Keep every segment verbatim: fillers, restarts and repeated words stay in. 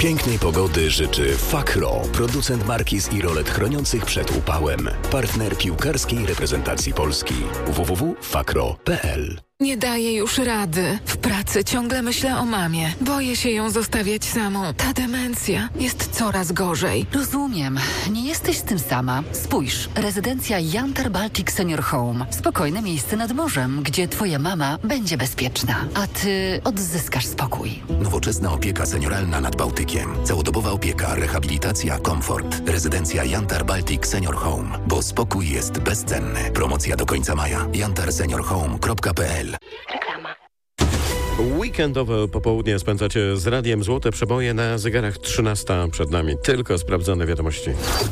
Pięknej pogody życzy Fakro, producent markiz i rolet chroniących przed upałem. Partner piłkarskiej reprezentacji Polski. w w w kropka fakro kropka p l. Nie daję już rady. W pracy ciągle myślę o mamie. Boję się ją zostawiać samą. Ta demencja jest coraz gorzej. Rozumiem. Nie jesteś z tym sama. Spójrz. Rezydencja Jantar Baltic Senior Home. Spokojne miejsce nad morzem, gdzie twoja mama będzie bezpieczna. A ty odzyskasz spokój. Nowoczesna opieka senioralna nad Bałtykiem. Całodobowa opieka, rehabilitacja, komfort. Rezydencja Jantar Baltic Senior Home. Bo spokój jest bezcenny. Promocja do końca maja. jantar senior home kropka p l. Reklama. Weekendowe popołudnie spędzacie z Radiem Złote Przeboje, na zegarach trzynasta przed nami. Tylko sprawdzone wiadomości.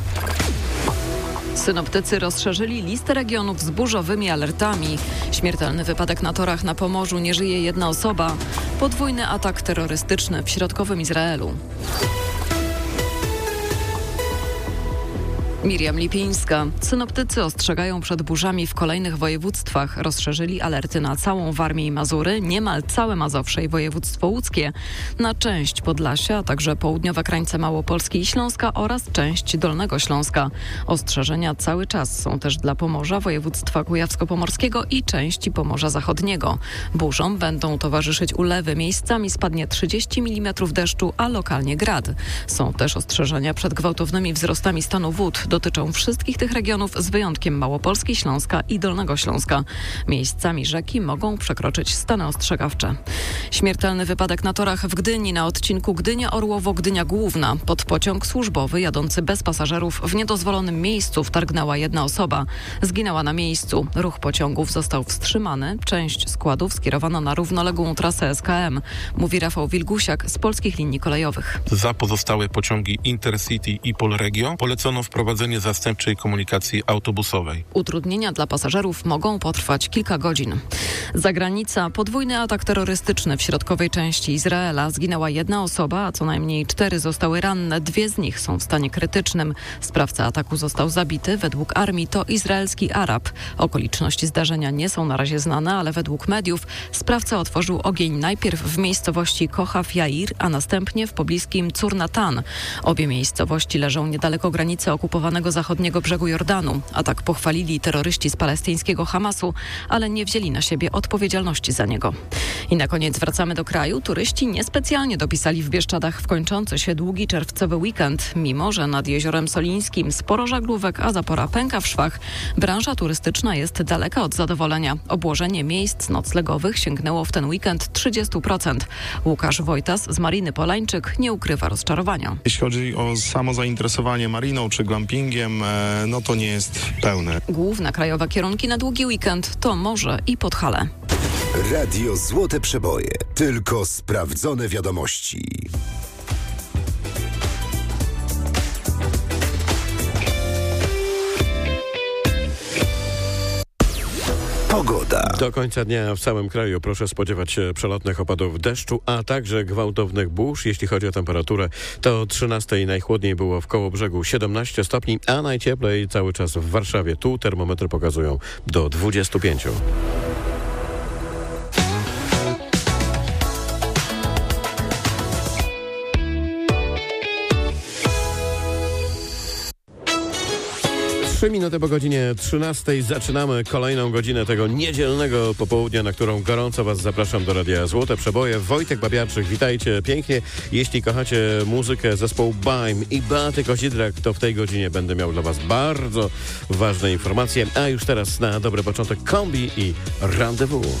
Synoptycy rozszerzyli listę regionów z burzowymi alertami. Śmiertelny wypadek na torach na Pomorzu, nie żyje jedna osoba. Podwójny atak terrorystyczny w środkowym Izraelu. Miriam Lipińska. Synoptycy ostrzegają przed burzami w kolejnych województwach. Rozszerzyli alerty na całą Warmię i Mazury, niemal całe Mazowsze i województwo łódzkie, na część Podlasia, a także południowe krańce Małopolski i Śląska oraz część Dolnego Śląska. Ostrzeżenia cały czas są też dla Pomorza, województwa kujawsko-pomorskiego i części Pomorza Zachodniego. Burzom będą towarzyszyć ulewy. Miejscami spadnie trzydzieści milimetrów deszczu, a lokalnie grad. Są też ostrzeżenia przed gwałtownymi wzrostami stanu wód. Dotyczą wszystkich tych regionów z wyjątkiem Małopolski, Śląska i Dolnego Śląska. Miejscami rzeki mogą przekroczyć stany ostrzegawcze. Śmiertelny wypadek na torach w Gdyni na odcinku Gdynia-Orłowo-Gdynia Główna. Pod pociąg służbowy jadący bez pasażerów w niedozwolonym miejscu wtargnęła jedna osoba. Zginęła na miejscu. Ruch pociągów został wstrzymany. Część składów skierowano na równoległą trasę S K M. Mówi Rafał Wilgusiak z Polskich Linii Kolejowych. Za pozostałe pociągi Intercity i Polregio polecono wprowadzenie zastępczej komunikacji autobusowej. Utrudnienia dla pasażerów mogą potrwać kilka godzin. Zagranica. Podwójny atak terrorystyczny w środkowej części Izraela. Zginęła jedna osoba, a co najmniej cztery zostały ranne. Dwie z nich są w stanie krytycznym. Sprawca ataku został zabity. Według armii to izraelski Arab. Okoliczności zdarzenia nie są na razie znane, ale według mediów sprawca otworzył ogień najpierw w miejscowości Kochaf Jair, a następnie w pobliskim Curnatan. Obie miejscowości leżą niedaleko granicy okupowanego zachodniego brzegu Jordanu. Atak pochwalili terroryści z palestyńskiego Hamasu, ale nie wzięli na siebie odpowiedzialności za niego. I na koniec wracamy do kraju. Turyści niespecjalnie dopisali w Bieszczadach w kończący się długi czerwcowy weekend. Mimo że nad Jeziorem Solińskim sporo żaglówek, a zapora pęka w szwach, branża turystyczna jest daleka od zadowolenia. Obłożenie miejsc noclegowych sięgnęło w ten weekend trzydzieści procent. Łukasz Wojtas z Mariny Polańczyk nie ukrywa rozczarowania. Jeśli chodzi o samo zainteresowanie mariną czy glampingiem, no to nie jest pełne. Główne krajowe kierunki na długi weekend to morze i Podhale. Radio Złote Przeboje. Tylko sprawdzone wiadomości. Pogoda. Do końca dnia w całym kraju proszę spodziewać się przelotnych opadów deszczu, a także gwałtownych burz. Jeśli chodzi o temperaturę, to o trzynastej najchłodniej było w Kołobrzegu siedemnaście stopni, a najcieplej cały czas w Warszawie. Tu termometry pokazują do dwudziestu pięciu. Trzy minuty po godzinie trzynastej zaczynamy kolejną godzinę tego niedzielnego popołudnia, na którą gorąco Was zapraszam do Radia Złote Przeboje. Wojtek Babiarczyk, witajcie pięknie. Jeśli kochacie muzykę zespołu Baim i Beaty Kozidrak, to w tej godzinie będę miał dla Was bardzo ważne informacje. A już teraz na dobry początek Kombi i Rendezvous.